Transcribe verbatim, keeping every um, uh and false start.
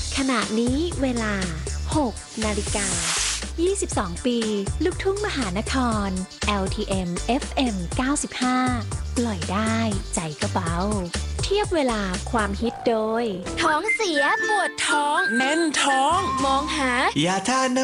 ขณะนี้เวลาหกนาฬิกายี่สิบสองปีลูกทุ่งมหานคร แอล ที เอ็ม เอฟ เอ็ม เก้าสิบห้า ปล่อยได้ใจก็เบาเทียบเวลาความฮิตโดยท้องเสียปวดท้องแน่นท้องมองหายาทาน